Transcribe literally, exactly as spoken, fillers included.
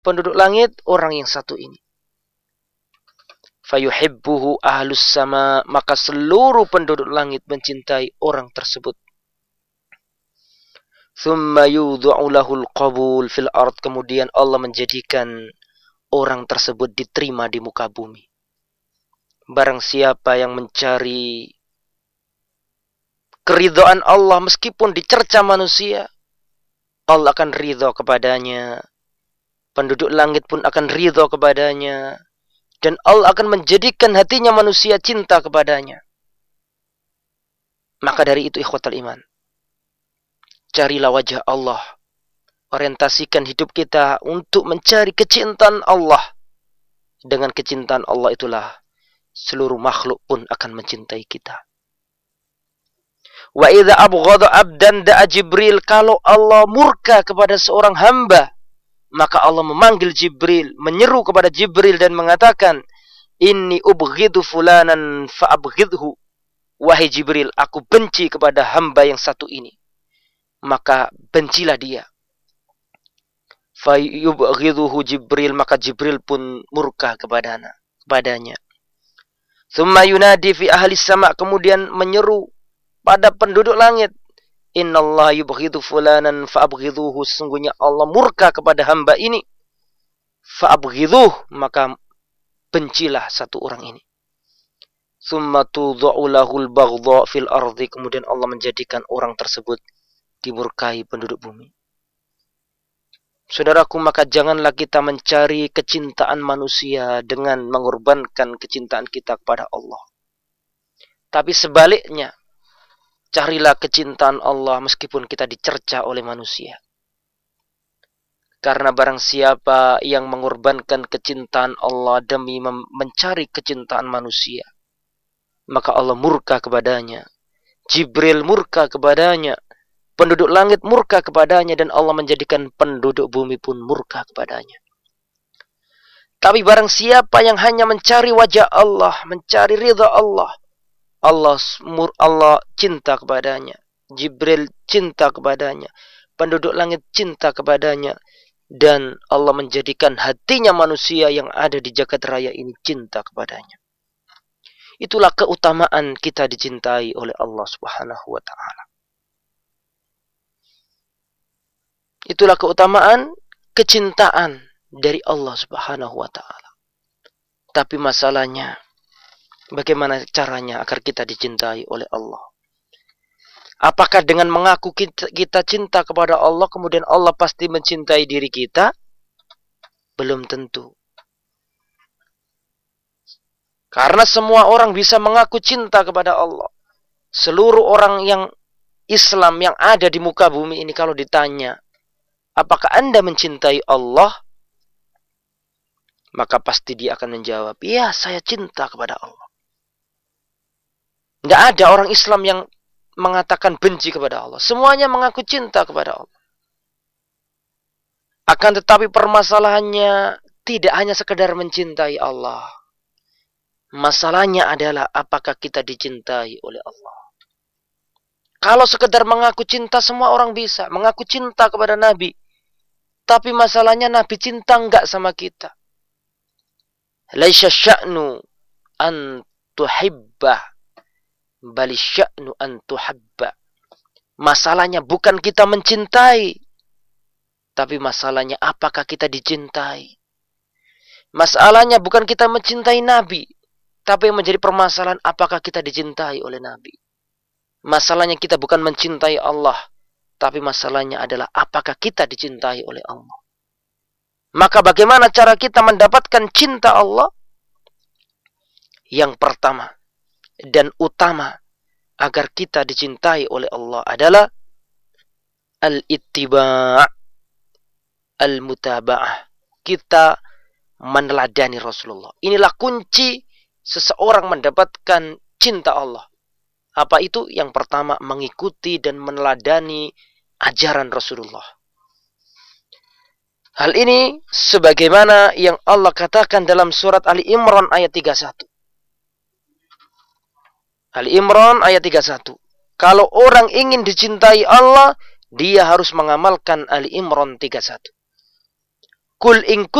penduduk langit orang yang satu ini. Fayuhibbuhu ahlus sama, maka seluruh penduduk langit mencintai orang tersebut. Thumma yudha'u lahul qabul fil ard, kemudian Allah menjadikan orang tersebut diterima di muka bumi. Barang siapa yang mencari keridhaan Allah meskipun dicerca manusia, Allah akan ridha kepadanya. Penduduk langit pun akan ridha kepadanya. Dan Allah akan menjadikan hatinya manusia cinta kepadanya. Maka dari itu ikhwatal iman, carilah wajah Allah. Orientasikan hidup kita untuk mencari kecintaan Allah. Dengan kecintaan Allah itulah seluruh makhluk pun akan mencintai kita. Wa idza abghadha abdan da'a Jibril, kalau Allah murka kepada seorang hamba, maka Allah memanggil Jibril, menyeru kepada Jibril dan mengatakan, inni ubghidu fulanan fa'abghidhu. Wahai Jibril, aku benci kepada hamba yang satu ini, maka bencilah dia. Fayubghidhuhu Jibril, maka Jibril pun murka kepadanya. kepadanya. Tsumma yunadi fi ahli sama, kemudian menyeru pada penduduk langit, innallaha yubghidu fulanan fa'abghidhuhu, sesungguhnya Allah murka kepada hamba ini. Fa'abghidhuh, maka bencilah satu orang ini. Tsumma tudha'u lahul baghdha fil ardi, kemudian Allah menjadikan orang tersebut dimurkai penduduk bumi. Saudaraku, maka janganlah kita mencari kecintaan manusia dengan mengorbankan kecintaan kita kepada Allah. Tapi sebaliknya, carilah kecintaan Allah meskipun kita dicerca oleh manusia. Karena barang siapa yang mengorbankan kecintaan Allah demi mencari kecintaan manusia, maka Allah murka kepadanya. Jibril murka kepadanya. Penduduk langit murka kepadanya, dan Allah menjadikan penduduk bumi pun murka kepadanya. Tapi barang siapa yang hanya mencari wajah Allah, mencari ridha Allah, Allah Allah cinta kepadanya, Jibril cinta kepadanya, penduduk langit cinta kepadanya, dan Allah menjadikan hatinya manusia yang ada di jagat raya ini cinta kepadanya. Itulah keutamaan kita dicintai oleh Allah Subhanahu wa taala. Itulah keutamaan kecintaan dari Allah Subhanahu wa taala. Tapi masalahnya, bagaimana caranya agar kita dicintai oleh Allah? Apakah dengan mengaku kita, kita cinta kepada Allah, kemudian Allah pasti mencintai diri kita? Belum tentu. Karena semua orang bisa mengaku cinta kepada Allah. Seluruh orang yang Islam yang ada di muka bumi ini, kalau ditanya, apakah Anda mencintai Allah? Maka pasti dia akan menjawab, ya, saya cinta kepada Allah. Tidak ada orang Islam yang mengatakan benci kepada Allah. Semuanya mengaku cinta kepada Allah. Akan tetapi permasalahannya tidak hanya sekedar mencintai Allah. Masalahnya adalah apakah kita dicintai oleh Allah. Kalau sekedar mengaku cinta, semua orang bisa mengaku cinta kepada Nabi. Tapi masalahnya Nabi cinta enggak sama kita. Laisa sya'nu an tuhibba, bal sya'nu an tuhabba. Masalahnya bukan kita mencintai, tapi masalahnya apakah kita dicintai. Masalahnya bukan kita mencintai Nabi, tapi yang menjadi permasalahan apakah kita dicintai oleh Nabi. Masalahnya kita bukan mencintai Allah, tapi masalahnya adalah apakah kita dicintai oleh Allah. Maka bagaimana cara kita mendapatkan cinta Allah? Yang pertama dan utama agar kita dicintai oleh Allah adalah al-ittiba', al-mutaba'ah. Kita meneladani Rasulullah. Inilah kunci seseorang mendapatkan cinta Allah. Apa itu? Yang pertama, mengikuti dan meneladani ajaran Rasulullah. Hal ini sebagaimana yang Allah katakan dalam surat Ali Imran ayat tiga puluh satu. Ali Imran ayat tiga puluh satu. Kalau orang ingin dicintai Allah, dia harus mengamalkan Ali Imran tiga puluh satu. Kul in